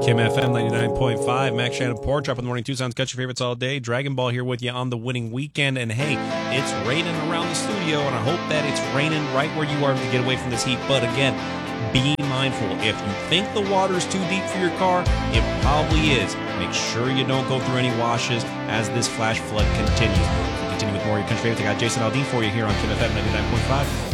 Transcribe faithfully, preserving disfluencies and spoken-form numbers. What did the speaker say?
Kim F M ninety-nine point five, Max Shannon Porch Drop in the Morning Tucson's Got Your Favorites All Day. Dragon Ball here with you on the winning weekend. And hey, it's raining around the studio, and I hope that it's raining right where you are to get away from this heat. But again, be mindful. If you think the water's too deep for your car, it probably is. Make sure you don't go through any washes as this flash flood continues. We'll continue with more of your country favorites. I got Jason Aldean for you here on Kim F M ninety-nine point five.